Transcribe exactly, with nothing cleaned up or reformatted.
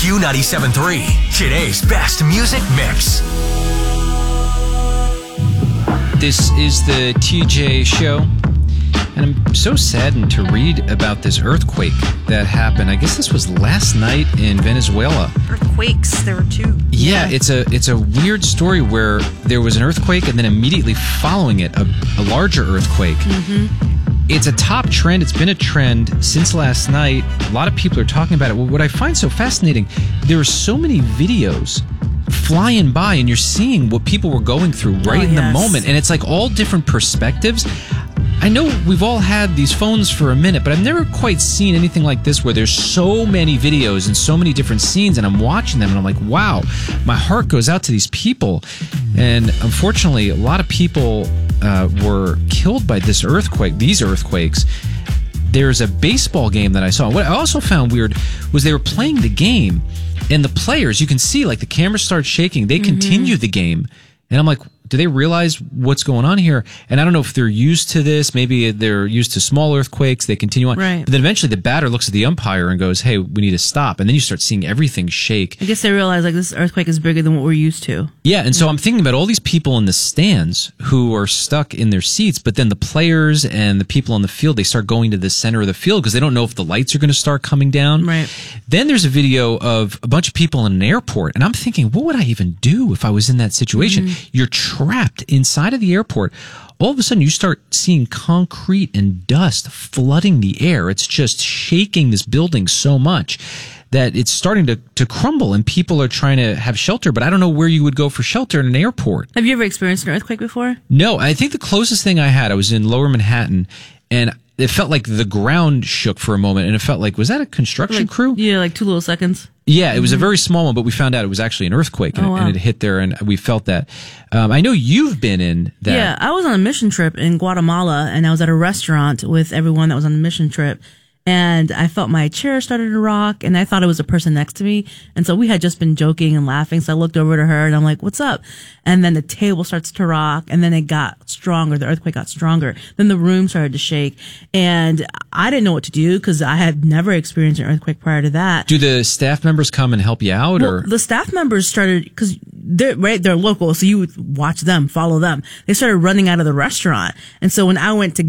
Q ninety-seven point three, today's best music mix. This is the T J Show, and I'm so saddened to read about this earthquake that happened. I guess this was last night in Venezuela. Earthquakes, there were two. Yeah, it's a it's a weird story where there was an earthquake and then immediately following it, a, a larger earthquake. Mm-hmm. It's a top trend. It's been a trend since last night. A lot of people are talking about it. Well, what I find so fascinating, there are so many videos flying by and you're seeing what people were going through right oh, in yes. the moment. And it's like all different perspectives. I know we've all had these phones for a minute, but I've never quite seen anything like this where there's so many videos and so many different scenes, and I'm watching them and I'm like, wow, my heart goes out to these people. And unfortunately, a lot of people uh, were killed by this earthquake, these earthquakes. There's a baseball game that I saw. What I also found weird was they were playing the game, and the players, you can see like the camera starts shaking. They mm-hmm. continue the game. And I'm like, do they realize what's going on here? And I don't know if they're used to this. Maybe they're used to small earthquakes. They continue on. Right. But then eventually the batter looks at the umpire and goes, hey, we need to stop. And then you start seeing everything shake. I guess they realize like this earthquake is bigger than what we're used to. Yeah. And so I'm thinking about all these people in the stands who are stuck in their seats, but then the players and the people on the field, they start going to the center of the field because they don't know if the lights are going to start coming down. Right. Then there's a video of a bunch of people in an airport. And I'm thinking, what would I even do if I was in that situation? Mm-hmm. You're trapped inside of the airport. All of a sudden you start seeing concrete and dust flooding the air. It's just shaking this building so much that it's starting to, to crumble, and people are trying to have shelter, but I don't know where you would go for shelter in an airport. Have you ever experienced an earthquake before? No, I think the closest thing I had, I was in Lower Manhattan, and it felt like the ground shook for a moment, and it felt like, was that a construction like, crew? Yeah, like two little seconds. Yeah, it was mm-hmm. a very small one, but we found out it was actually an earthquake, and, oh, wow. it, and it hit there, and we felt that. Um, I know you've been in that. Yeah, I was on a mission trip in Guatemala, and I was at a restaurant with everyone that was on the mission trip. And I felt my chair started to rock, and I thought it was a person next to me. And so we had just been joking and laughing. So I looked over to her and I'm like, what's up? And then the table starts to rock, and then it got stronger. The earthquake got stronger. Then the room started to shake, and I didn't know what to do because I had never experienced an earthquake prior to that. Do the staff members come and help you out? Well, or the staff members started, because they're, right, they're local. So you would watch them, follow them. They started running out of the restaurant. And so when I went to